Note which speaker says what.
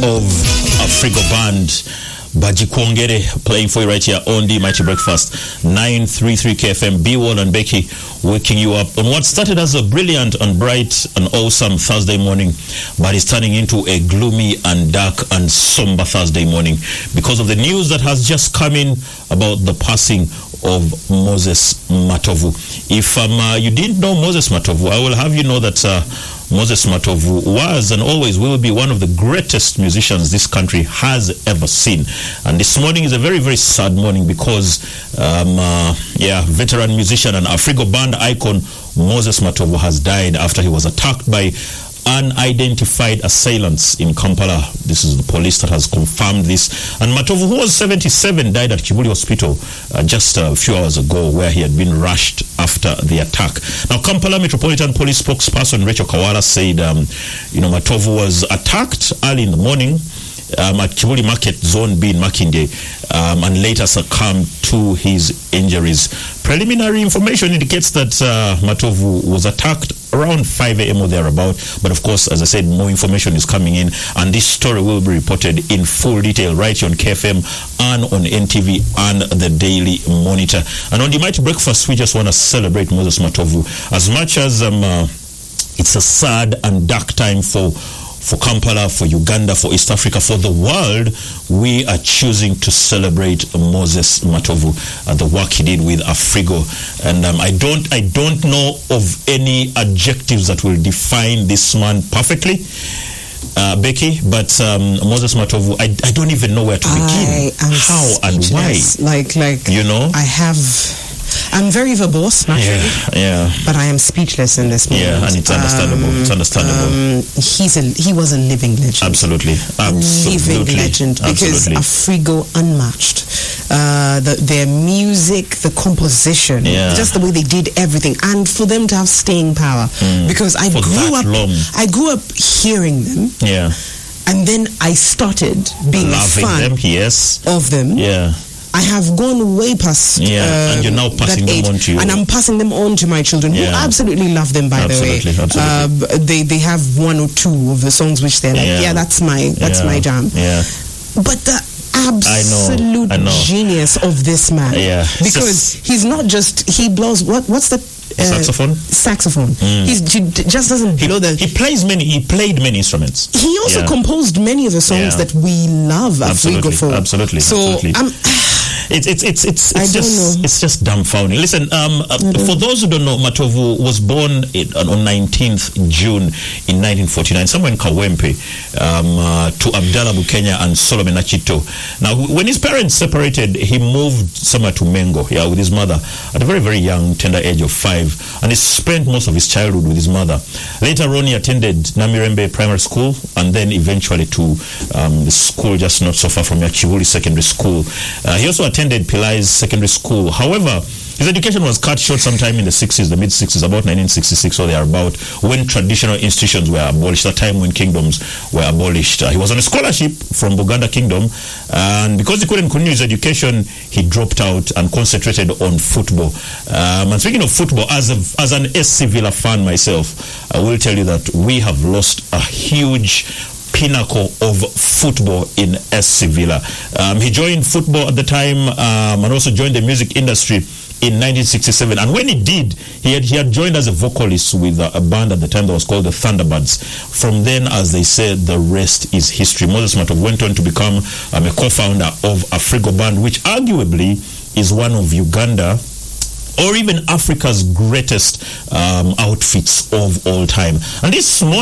Speaker 1: of Afrigo Band, Baji Kwongere, playing for you right here on the Mighty Breakfast, 933 KFM, B-Wall and Becky waking you up on what started as a brilliant and bright and awesome Thursday morning, but is turning into a gloomy and dark and somber Thursday morning because of the news that has just come in about the passing of Moses Matovu. If you didn't know Moses Matovu, I will have you know that Moses Matovu was and always will be one of the greatest musicians this country has ever seen. And this morning is a very, very sad morning because, veteran musician and Afrigo Band icon Moses Matovu has died after he was attacked by unidentified assailants in Kampala. This is the police that has confirmed this. And Matovu, who was 77, died at Kibuli Hospital just a few hours ago, where he had been rushed after the attack. Now, Kampala Metropolitan Police spokesperson Rachel Kawala said, Matovu was attacked early in the morning at Kibuli Market Zone B in Makinde, and later succumbed to his injuries. Preliminary information indicates that Matovu was attacked around 5 a.m. or thereabout. But of course, as I said, more information is coming in, and this story will be reported in full detail right here on KFM and on NTV and the Daily Monitor. And on the Mighty Breakfast, we just want to celebrate Moses Matovu. As much as it's a sad and dark time for Kampala, for Uganda, for East Africa, for the world, we are choosing to celebrate Moses Matovu, the work he did with Afrigo. And I don't know of any adjectives that will define this man perfectly, Becky, but Moses Matovu, I don't even know where to begin. How and why?
Speaker 2: I'm very verbose, naturally.
Speaker 1: Yeah.
Speaker 2: But I am speechless in this moment.
Speaker 1: Yeah, and it's understandable.
Speaker 2: He was a living legend.
Speaker 1: Absolutely.
Speaker 2: Living legend. Because Afrigo unmatched. Their music, the composition, just the way they did everything, and for them to have staying power. Because I grew up hearing them.
Speaker 1: Yeah.
Speaker 2: And then I started being a fan of them.
Speaker 1: Yeah.
Speaker 2: I have gone way past
Speaker 1: and you're now passing them on to you.
Speaker 2: And I'm passing them on to my children, who absolutely love them, by the way.
Speaker 1: Absolutely.
Speaker 2: They have one or two of the songs which they're like, that's my jam.
Speaker 1: Yeah.
Speaker 2: But the absolute genius of this man.
Speaker 1: Yeah.
Speaker 2: Because he's not just, he blows, what's the... Saxophone. He just doesn't blow the...
Speaker 1: He played many instruments.
Speaker 2: He also composed many of the songs that we love Afrigo for.
Speaker 1: Absolutely. So, it's just dumbfounding. Listen, for those who don't know, Matovu was born on 19th June in 1949, somewhere in Kawempe, to Abdallah Bukenya and Solomon Achito. Now, when his parents separated, he moved somewhere to Mengo, with his mother at a very, very young, tender age of 5, and he spent most of his childhood with his mother. Later on, he attended Namirembe Primary School, and then eventually to the school just not so far from here, Kibuli Secondary School. He also attended Pilai's Secondary School. However, his education was cut short sometime in the mid-60s, about 1966 or thereabout, when traditional institutions were abolished, that time when kingdoms were abolished. He was on a scholarship from Buganda Kingdom, and because he couldn't continue his education, he dropped out and concentrated on football. And speaking of football, as an SC Villa fan myself, I will tell you that we have lost a huge pinnacle of football in SC Villa. He joined football at the time and also joined the music industry in 1967, and when he did, he had joined as a vocalist with a band at the time that was called the Thunderbirds. From then, as they said, the rest is history. Moses Matovu went on to become a co-founder of Afrigo Band, which arguably is one of Uganda or even Africa's greatest outfits of all time. And this morning,